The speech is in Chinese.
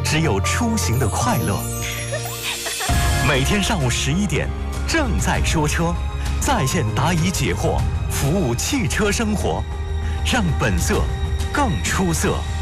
只有出行的快乐。每天上午11点，正在说车，在线答疑解惑，服务汽车生活，让本色更出色。